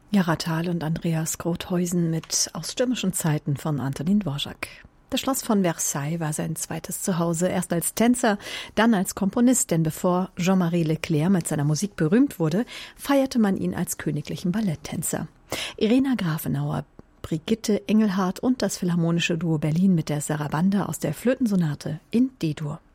Jara Thal und Andreas Grothuysen mit Aus stürmischen Zeiten von Antonin Dvorak. Das Schloss von Versailles war sein zweites Zuhause, erst als Tänzer, dann als Komponist, denn bevor Jean-Marie Leclerc mit seiner Musik berühmt wurde, feierte man ihn als königlichen Balletttänzer. Irena Grafenauer, Brigitte Engelhardt und das Philharmonische Duo Berlin mit der Sarabande aus der Flötensonate in D-Dur.